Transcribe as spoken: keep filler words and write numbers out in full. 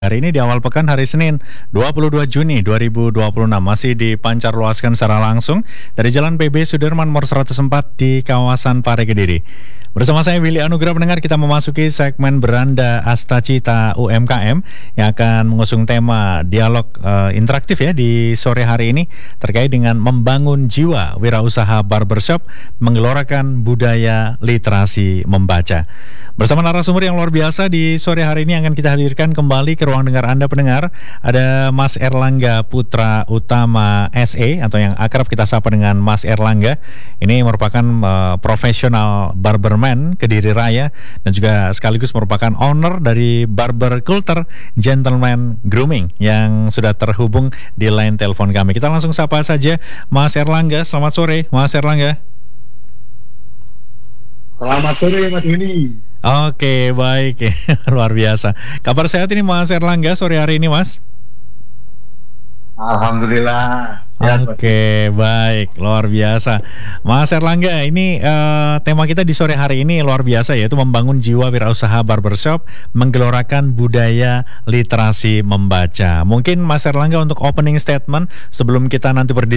Hari ini di awal pekan hari Senin dua puluh dua Juni dua ribu dua puluh enam masih dipancarluaskan secara langsung dari Jalan P B Sudirman nomor seratus empat di kawasan Pare Kediri. Bersama saya Willy Anugrah pendengar, kita memasuki segmen Beranda Astacita U M K M yang akan mengusung tema dialog uh, interaktif ya di sore hari ini terkait dengan membangun jiwa wirausaha barbershop, menggelorakan budaya literasi membaca. Bersama narasumber yang luar biasa di sore hari ini akan kita hadirkan kembali ke ruang dengar Anda pendengar. Ada Mas Erlangga Putra Utama S E atau yang akrab kita sapa dengan Mas Erlangga. Ini merupakan uh, profesional barberman Kediri Raya dan juga sekaligus merupakan owner dari Barber Culture Gentleman Grooming yang sudah terhubung di line telepon kami. Kita langsung sapa saja Mas Erlangga. Selamat sore Mas Erlangga. Selamat sore Mas Willy. Oke, baik. Luar biasa. Kabar sehat ini Mas Erlangga sore hari ini, Mas? Alhamdulillah. Sehat, Oke, baik. Luar biasa. Mas Erlangga, ini uh, tema kita di sore hari ini luar biasa, yaitu membangun jiwa wirausaha barbershop, menggelorakan budaya literasi membaca. Mungkin Mas Erlangga untuk opening statement sebelum kita nanti berdiskusi